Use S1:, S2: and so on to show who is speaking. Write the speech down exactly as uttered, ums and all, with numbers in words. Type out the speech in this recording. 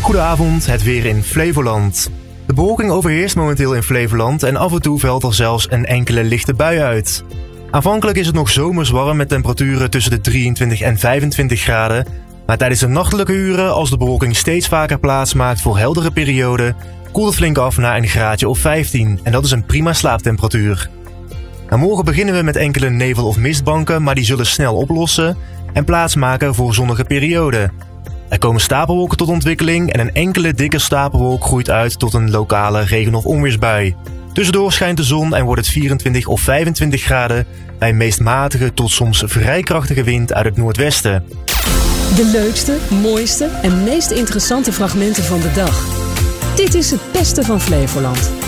S1: Goedenavond, het weer in Flevoland. De bewolking overheerst momenteel in Flevoland en af en toe valt er zelfs een enkele lichte bui uit. Aanvankelijk is het nog zomers warm met temperaturen tussen de drieëntwintig en vijfentwintig graden. Maar tijdens de nachtelijke uren, als de bewolking steeds vaker plaatsmaakt voor heldere perioden, koelt het flink af naar een graadje of vijftien en dat is een prima slaaptemperatuur. Nou, morgen beginnen we met enkele nevel- of mistbanken, maar die zullen snel oplossen en plaatsmaken voor zonnige perioden. Er komen stapelwolken tot ontwikkeling en een enkele dikke stapelwolk groeit uit tot een lokale regen- of onweersbui. Tussendoor schijnt de zon en wordt het vierentwintig of vijfentwintig graden bij een meest matige tot soms vrij krachtige wind uit het noordwesten.
S2: De leukste, mooiste en meest interessante fragmenten van de dag. Dit is het beste van Flevoland.